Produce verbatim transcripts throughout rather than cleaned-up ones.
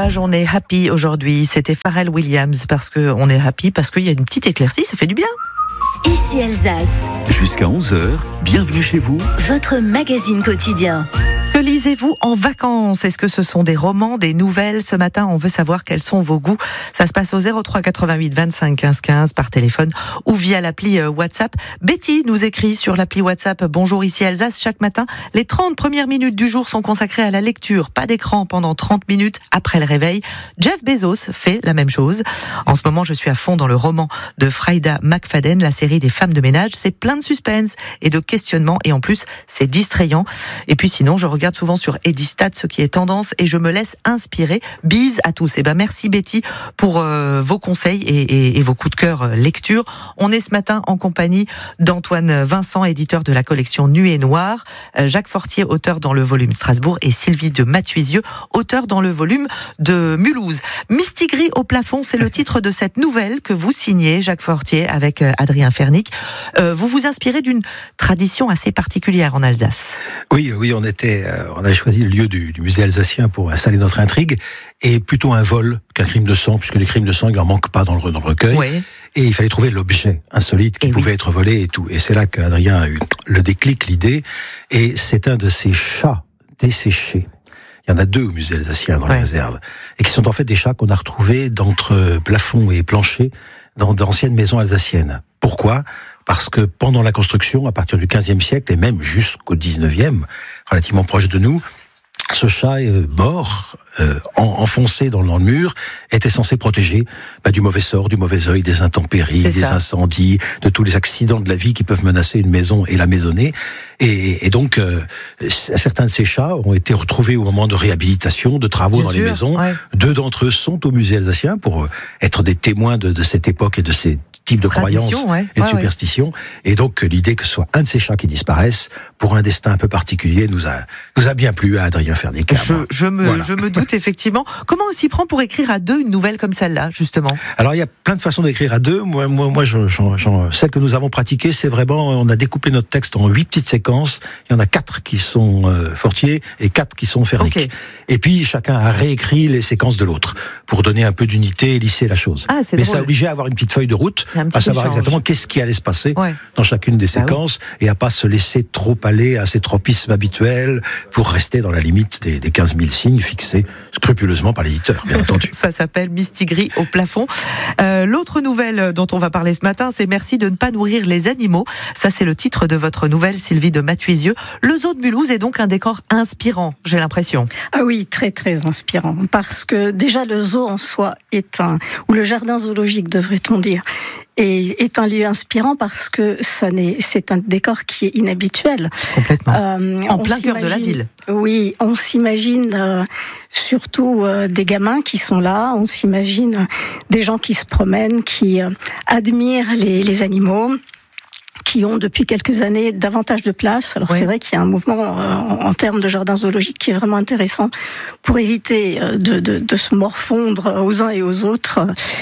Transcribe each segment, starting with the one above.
plage, on est happy aujourd'hui. C'était Pharrell Williams, parce qu'on est happy, parce qu'il y a une petite éclaircie, ça fait du bien. Ici Alsace. Jusqu'à onze heures, bienvenue chez vous. Votre magazine quotidien. Que lisez-vous en vacances? Est-ce que ce sont des romans, des nouvelles? Ce matin, on veut savoir quels sont vos goûts. Ça se passe au zéro trois quatre-vingt-huit vingt-cinq quinze quinze par téléphone ou via l'appli WhatsApp. Betty nous écrit sur l'appli WhatsApp: bonjour, ici Alsace. Chaque matin, les trente premières minutes du jour sont consacrées à la lecture. Pas d'écran pendant trente minutes après le réveil. Jeff Bezos fait la même chose. En ce moment, je suis à fond dans le roman de Freida McFadden, la série des femmes de ménage. C'est plein de suspense et de questionnement, et en plus, c'est distrayant. Et puis sinon, je regarde souvent sur Edistat ce qui est tendance et je me laisse inspirer. Bise à tous. Et ben merci Betty pour euh, vos conseils et, et, et vos coups de cœur euh, lecture. On est ce matin en compagnie d'Antoine Vincent, éditeur de la collection Nuée Noire, euh, Jacques Fortier, auteur dans le volume Strasbourg, et Sylvie de Mathuisieux, auteur dans le volume de Mulhouse. Mistigris au plafond, c'est le titre de cette nouvelle que vous signez, Jacques Fortier, avec euh, Adrien Fernic. Euh, vous vous inspirez d'une tradition assez particulière en Alsace. Oui, oui, on était, euh, on a choisi le lieu du, du musée alsacien pour installer notre intrigue, et plutôt un vol qu'un crime de sang, puisque les crimes de sang, il n'en manque pas dans le, dans le recueil. Oui. Et il fallait trouver l'objet insolite qui et pouvait oui. être volé et tout. Et c'est là qu'Adrien a eu le déclic, l'idée. Et c'est un de ces chats desséchés. Il y en a deux au musée alsacien dans ouais. la réserve, et qui sont en fait des chats qu'on a retrouvés d'entre plafond et plancher dans d'anciennes maisons alsaciennes. Pourquoi ? Parce que pendant la construction, à partir du quinzième siècle, et même jusqu'au dix-neuvième, relativement proche de nous, ce chat euh, mort, euh, enfoncé dans, dans le mur, était censé protéger bah, du mauvais sort, du mauvais œil, des intempéries, C'est des ça. incendies, de tous les accidents de la vie qui peuvent menacer une maison et la maisonnée. Et, et donc, euh, certains de ces chats ont été retrouvés au moment de réhabilitation, de travaux Bien dans sûr, les maisons. Ouais. Deux d'entre eux sont au musée alsacien pour être des témoins de, de cette époque et de ces type de croyances ouais. et de ouais, superstitions. Ouais. Et donc, l'idée que ce soit un de ces chats qui disparaisse, pour un destin un peu particulier, nous a, nous a bien plu à Adrien Fernic. Je, je, me, voilà. je me doute, effectivement. Comment on s'y prend pour écrire à deux une nouvelle comme celle-là, justement ? Alors, il y a plein de façons d'écrire à deux. Moi, moi, moi je, je, je, celle que nous avons pratiquée, c'est vraiment, on a découpé notre texte en huit petites séquences. Il y en a quatre qui sont euh, Fortier et quatre qui sont Fernic. Okay. Et puis, chacun a réécrit les séquences de l'autre pour donner un peu d'unité et lisser la chose. Ah, c'est Mais drôle. ça obligeait à avoir une petite feuille de route, à savoir échange. exactement qu'est-ce qui allait se passer ouais. dans chacune des bah séquences, oui. et à pas se laisser trop aller à ses tropismes habituels pour rester dans la limite des, des quinze mille signes fixés scrupuleusement par l'éditeur, bien entendu. Ça s'appelle Mistigris au plafond. Euh, l'autre nouvelle dont on va parler ce matin, c'est Merci de ne pas nourrir les animaux. Ça, c'est le titre de votre nouvelle, Sylvie de Mathuisieux. Le zoo de Mulhouse est donc un décor inspirant, j'ai l'impression. Ah oui, très très inspirant, parce que déjà le zoo en soi est un, ou le jardin zoologique devrait-on dire, Et est un lieu inspirant parce que ça n'est, c'est un décor qui est inhabituel. Complètement. Euh, en plein cœur de la ville. Oui, on s'imagine euh, surtout euh, des gamins qui sont là, on s'imagine euh, des gens qui se promènent, qui euh, admirent les, les animaux, qui ont depuis quelques années davantage de place. Alors oui. c'est vrai qu'il y a un mouvement euh, en, en termes de jardin zoologique qui est vraiment intéressant pour éviter euh, de, de, de se morfondre aux uns et aux autres.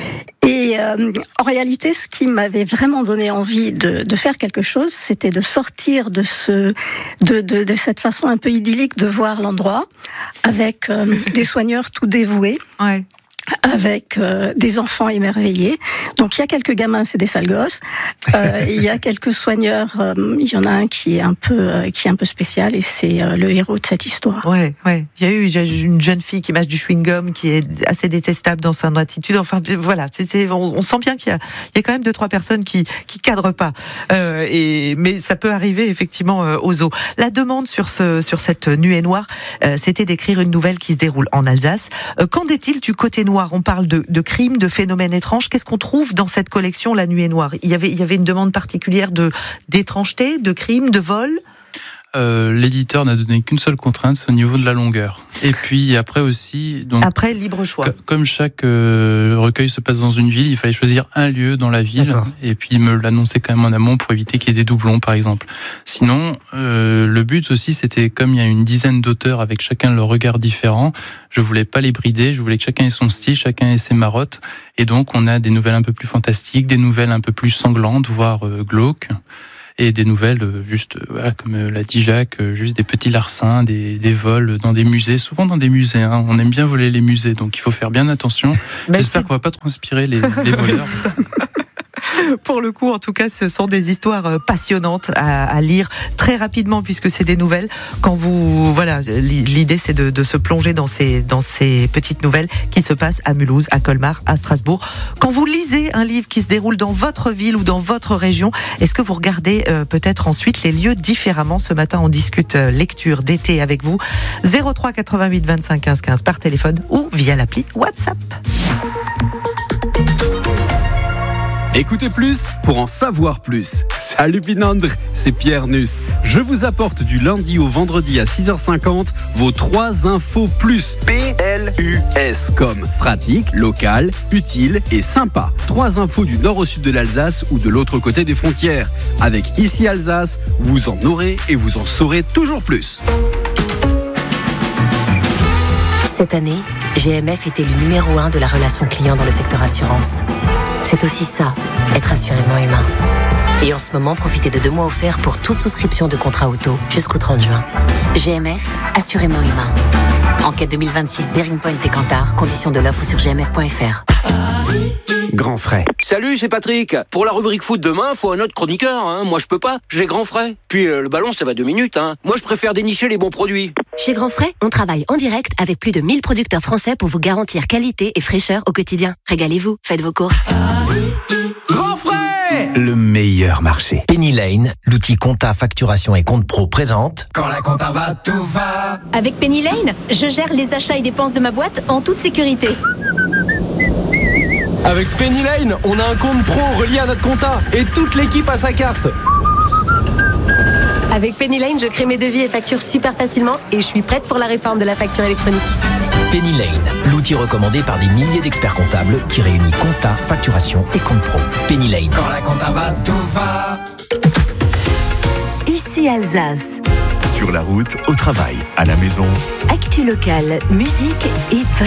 Et euh, en réalité, ce qui m'avait vraiment donné envie de, de faire quelque chose, c'était de sortir de ce, de, de, de cette façon un peu idyllique de voir l'endroit, avec euh, des soigneurs tout dévoués. Ouais. Avec euh, des enfants émerveillés. Donc il y a quelques gamins, c'est des sales gosses. Euh, il y a quelques soigneurs. Euh, il y en a un qui est un peu, euh, qui est un peu spécial, et c'est euh, le héros de cette histoire. Ouais, ouais. Il y a eu une jeune fille qui mâche du chewing-gum, qui est assez détestable dans son attitude. Enfin, voilà, c'est, c'est, on, on sent bien qu'il y a, il y a quand même deux trois personnes qui qui cadrent pas. Euh, et mais ça peut arriver effectivement euh, aux zoo. La demande sur ce sur cette Nuée Noire, euh, c'était d'écrire une nouvelle qui se déroule en Alsace. Euh, qu'en est-il du côté noir? On parle de, de crimes, de phénomènes étranges. Qu'est-ce qu'on trouve dans cette collection, La Nuée Noire ? Il y avait, il y avait une demande particulière de, d'étrangeté, de crimes, de vol ? Euh, l'éditeur n'a donné qu'une seule contrainte, c'est au niveau de la longueur. Et puis après aussi, donc après libre choix. C- comme chaque euh, recueil se passe dans une ville, il fallait choisir un lieu dans la ville. D'accord. Et puis me l'annoncer quand même en amont pour éviter qu'il y ait des doublons, par exemple. Sinon, euh, le but aussi, c'était comme il y a une dizaine d'auteurs avec chacun leur regard différent, je voulais pas les brider, je voulais que chacun ait son style, chacun ait ses marottes. Et donc on a des nouvelles un peu plus fantastiques, des nouvelles un peu plus sanglantes, voire euh, glauques. et des nouvelles, juste, voilà, comme l'a dit Jacques, juste des petits larcins, des, des vols dans des musées, souvent dans des musées. Hein. On aime bien voler les musées, donc il faut faire bien attention. Mais J'espère c'est... qu'on va pas trop inspirer les, les voleurs. Pour le coup, en tout cas, ce sont des histoires passionnantes à, à lire très rapidement puisque c'est des nouvelles. Quand vous, voilà, l'idée c'est de, de se plonger dans ces, dans ces petites nouvelles qui se passent à Mulhouse, à Colmar, à Strasbourg. Quand vous lisez un livre qui se déroule dans votre ville ou dans votre région, est-ce que vous regardez euh, peut-être ensuite les lieux différemment? Ce matin, on discute euh, lecture d'été avec vous. zéro trois quatre-vingt-huit vingt-cinq quinze quinze par téléphone ou via l'appli WhatsApp. Écoutez plus pour en savoir plus. Salut Pinandre, c'est Pierre Nuss. Je vous apporte du lundi au vendredi à six heures cinquante vos trois infos plus. P L U S comme pratique, local, utile et sympa. Trois infos du nord au sud de l'Alsace ou de l'autre côté des frontières. Avec Ici Alsace, vous en aurez et vous en saurez toujours plus. Cette année, G M F était le numéro un de la relation client dans le secteur assurance. C'est aussi ça, être assurément humain. Et en ce moment, profitez de deux mois offerts pour toute souscription de contrat auto jusqu'au trente juin. G M F, assurément humain. Enquête deux mille vingt-six, Bearing Point et Kantar. Conditions de l'offre sur g m f point f r. Grand frais. Salut, c'est Patrick. Pour la rubrique foot demain, faut un autre chroniqueur. Hein. Moi, je peux pas. J'ai Grand frais. Puis euh, le ballon, ça va deux minutes. Hein. Moi, je préfère dénicher les bons produits. Chez Grand frais, on travaille en direct avec plus de mille producteurs français pour vous garantir qualité et fraîcheur au quotidien. Régalez-vous, faites vos courses. Grand frais, le meilleur marché. Penny Lane, l'outil compta, facturation et compte pro présente. Quand la compta va, tout va. Avec Penny Lane, je gère les achats et dépenses de ma boîte en toute sécurité. Avec Penny Lane, on a un compte pro relié à notre compta et toute l'équipe a sa carte. Avec Penny Lane, je crée mes devis et factures super facilement et je suis prête pour la réforme de la facture électronique. Penny Lane, l'outil recommandé par des milliers d'experts comptables qui réunit compta, facturation et compte pro. Penny Lane. Quand la compta va, tout va. Ici Alsace. Sur la route, au travail, à la maison. Actu locale, musique et